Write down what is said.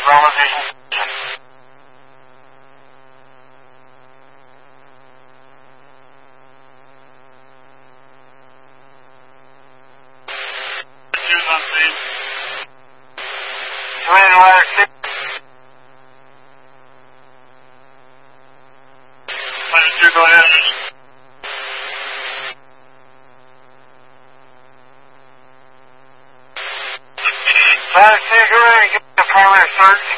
Brahma Vision. Choose on scene. Command wire 6. Fire 2, go ahead. Fire 2, go ahead and get the primary search.